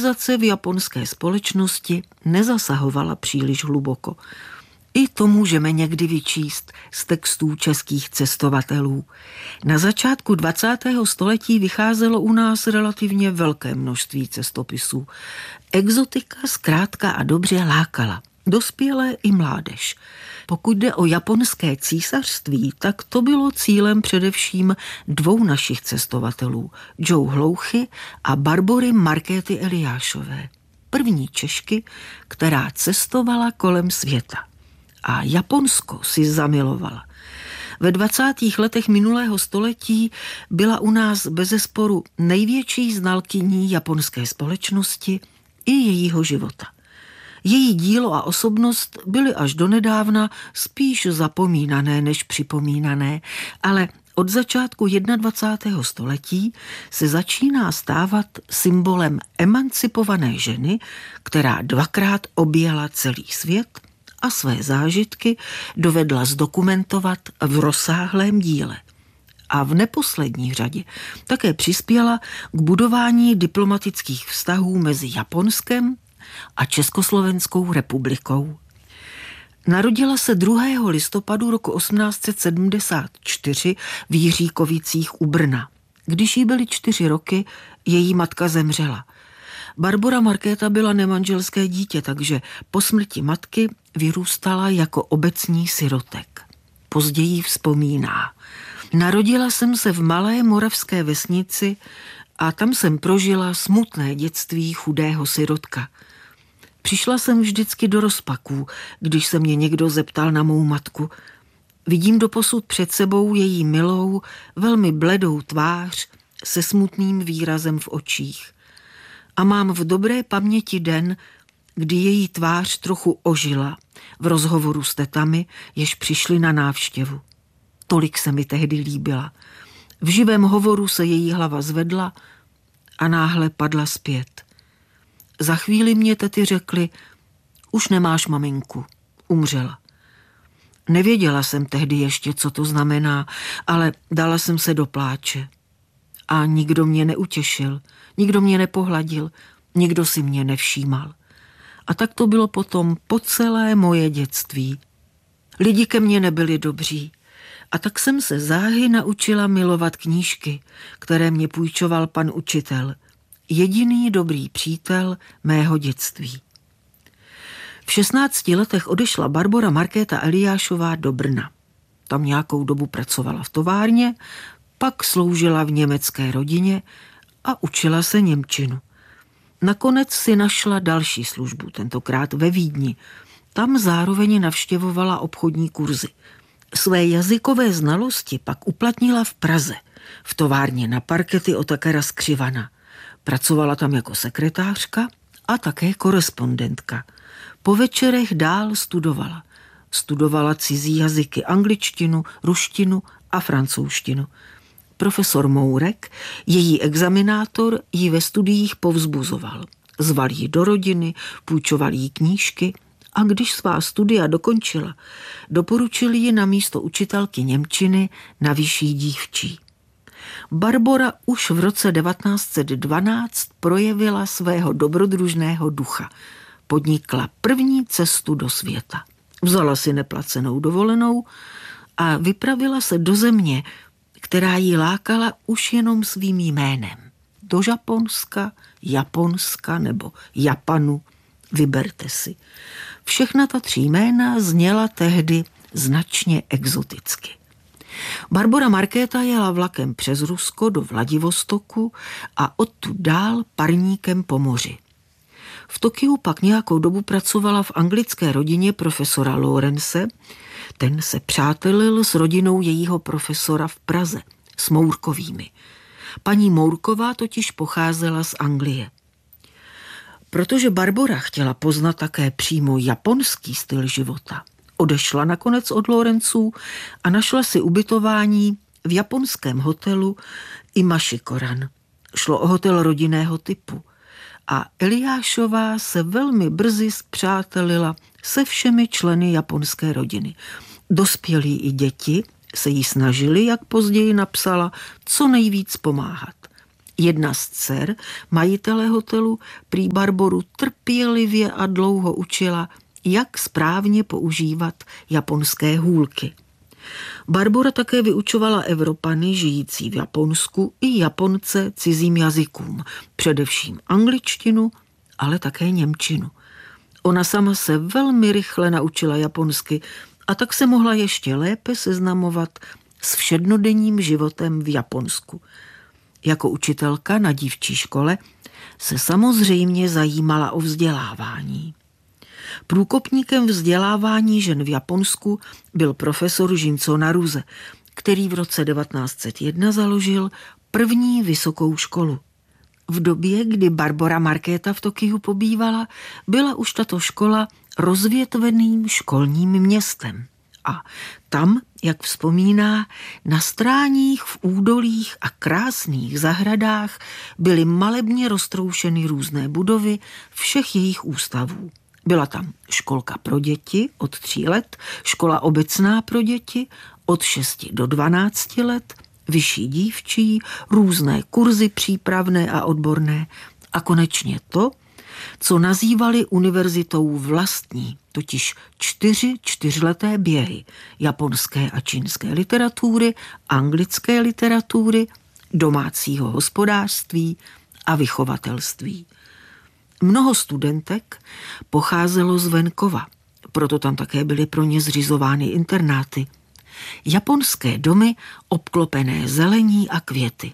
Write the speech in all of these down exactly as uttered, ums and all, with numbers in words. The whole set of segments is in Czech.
Globalizace v japonské společnosti nezasahovala příliš hluboko. I to můžeme někdy vyčíst z textů českých cestovatelů. Na začátku dvacátého století vycházelo u nás relativně velké množství cestopisů. Exotika zkrátka a dobře lákala dospělé i mládež. Pokud jde o japonské císařství, tak to bylo cílem především dvou našich cestovatelů, Joe Hlouchy a Barbory Markéty Eliášové. První Češky, která cestovala kolem světa. A Japonsko si zamilovala. Ve dvacátých letech minulého století byla u nás bezesporu největší znalkyní japonské společnosti i jejího života. Její dílo a osobnost byly až donedávna spíš zapomínané než připomínané, ale od začátku dvacátého prvního století se začíná stávat symbolem emancipované ženy, která dvakrát objela celý svět a své zážitky dovedla zdokumentovat v rozsáhlém díle. A v neposlední řadě také přispěla k budování diplomatických vztahů mezi Japonskem a Československou republikou. Narodila se druhého listopadu roku osmnáct set sedmdesát čtyři v Jiříkovicích u Brna. Když jí byly čtyři roky, její matka zemřela. Barbora Markéta byla nemanželské dítě, takže po smrti matky vyrůstala jako obecní sirotek. Později vzpomíná. Narodila jsem se v malé moravské vesnici a tam jsem prožila smutné dětství chudého sirotka. Přišla jsem vždycky do rozpaků, když se mě někdo zeptal na mou matku. Vidím doposud před sebou její milou, velmi bledou tvář se smutným výrazem v očích. A mám v dobré paměti den, kdy její tvář trochu ožila v rozhovoru s tetami, jež přišli na návštěvu. Tolik se mi tehdy líbila. V živém hovoru se její hlava zvedla a náhle padla zpět. Za chvíli mě tety řekly, už nemáš maminku, umřela. Nevěděla jsem tehdy ještě, co to znamená, ale dala jsem se do pláče. A nikdo mě neutěšil, nikdo mě nepohladil, nikdo si mě nevšímal. A tak to bylo potom po celé moje dětství. Lidi ke mně nebyli dobří. A tak jsem se záhy naučila milovat knížky, které mě půjčoval pan učitel. Jediný dobrý přítel mého dětství. V šestnácti letech odešla Barbora Markéta Eliášová do Brna. Tam nějakou dobu pracovala v továrně, pak sloužila v německé rodině a učila se němčinu. Nakonec si našla další službu, tentokrát ve Vídni. Tam zároveň navštěvovala obchodní kurzy. Své jazykové znalosti pak uplatnila v Praze, v továrně na parkety Otakara Skřivana. Pracovala tam jako sekretářka a také korespondentka. Po večerech dál studovala. Studovala cizí jazyky, angličtinu, ruštinu a francouzštinu. Profesor Mourek, její examinátor, ji ve studiích povzbuzoval. Zval ji do rodiny, půjčoval jí knížky a když svá studia dokončila, doporučil ji na místo učitelky němčiny na vyšší dívčí. Barbora už v roce devatenáct set dvanáct projevila svého dobrodružného ducha. Podnikla první cestu do světa. Vzala si neplacenou dovolenou a vypravila se do země, která ji lákala už jenom svým jménem. Do Japonska, Japonska nebo Japanu, vyberte si. Všechna ta tři jména zněla tehdy značně exoticky. Barbora Markéta jela vlakem přes Rusko do Vladivostoku a odtud dál parníkem po moři. V Tokiu pak nějakou dobu pracovala v anglické rodině profesora Lorence. Ten se přátelil s rodinou jejího profesora v Praze, s Mourkovými. Paní Mourková totiž pocházela z Anglie. Protože Barbora chtěla poznat také přímo japonský styl života, odešla nakonec od Lorenců a našla si ubytování v japonském hotelu Imashikoran. Šlo o hotel rodinného typu a Eliášová se velmi brzy spřátelila se všemi členy japonské rodiny. Dospělí i děti se jí snažili, jak později napsala, co nejvíc pomáhat. Jedna z dcer majitele hotelu prý Barboru trpělivě a dlouho učila, jak správně používat japonské hůlky. Barbora také vyučovala Evropany žijící v Japonsku i Japonce cizím jazykům, především angličtinu, ale také němčinu. Ona sama se velmi rychle naučila japonsky a tak se mohla ještě lépe seznamovat s všednodenním životem v Japonsku. Jako učitelka na dívčí škole se samozřejmě zajímala o vzdělávání. Průkopníkem vzdělávání žen v Japonsku byl profesor Jinzo Naruse, který v roce devatenáct set jedna založil první vysokou školu. V době, kdy Barbora Markéta v Tokiu pobývala, byla už tato škola rozvětveným školním městem. A tam, jak vzpomíná, na stráních, v údolích a krásných zahradách byly malebně roztroušeny různé budovy všech jejich ústavů. Byla tam školka pro děti od tří let, škola obecná pro děti od šesti do dvanácti let, vyšší dívčí, různé kurzy přípravné a odborné a konečně to, co nazývali univerzitou vlastní, totiž čtyři čtyřleté běhy japonské a čínské literatury, anglické literatury, domácího hospodářství a vychovatelství. Mnoho studentek pocházelo z venkova, proto tam také byly pro ně zřizovány internáty. Japonské domy obklopené zelení a květy.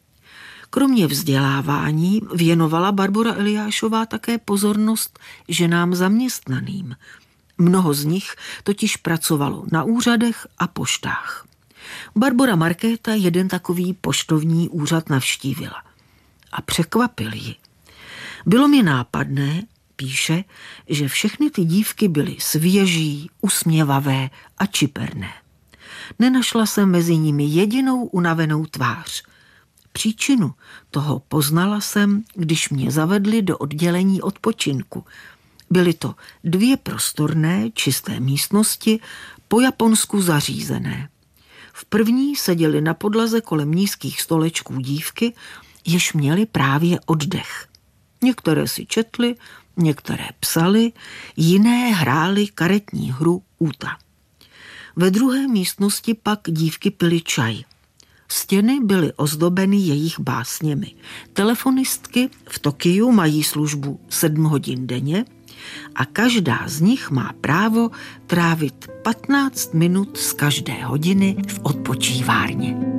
Kromě vzdělávání věnovala Barbora Eliášová také pozornost ženám zaměstnaným. Mnoho z nich totiž pracovalo na úřadech a poštách. Barbora Markéta jeden takový poštovní úřad navštívila a překvapil ji. Bylo mi nápadné, píše, že všechny ty dívky byly svěží, usměvavé a čiperné. Nenašla jsem mezi nimi jedinou unavenou tvář. Příčinu toho poznala jsem, když mě zavedli do oddělení odpočinku. Byly to dvě prostorné, čisté místnosti, po japonsku zařízené. V první seděly na podlaze kolem nízkých stolečků dívky, jež měly právě oddech. Některé si četly, některé psaly, jiné hrály karetní hru úta. Ve druhé místnosti pak dívky pily čaj. Stěny byly ozdobeny jejich básněmi. Telefonistky v Tokiu mají službu sedm hodin denně a každá z nich má právo trávit patnáct minut z každé hodiny v odpočívárně.